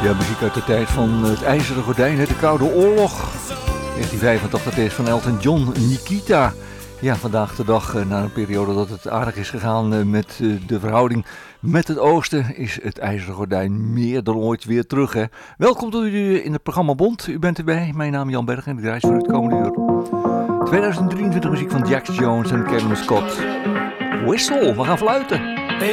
Ja, muziek uit de tijd van het IJzeren Gordijn, de Koude Oorlog. 1985, dat is van Elton John, Nikita. Ja, vandaag de dag, na een periode dat het aardig is gegaan met de verhouding met het oosten, is het IJzeren Gordijn meer dan ooit weer terug. Hè? Welkom tot u in het programma Bond. U bent erbij. Mijn naam is Jan Berg en ik draai voor u het komende uur. 2023 muziek van Jax Jones en Kevin Scott. Whistle, we gaan fluiten.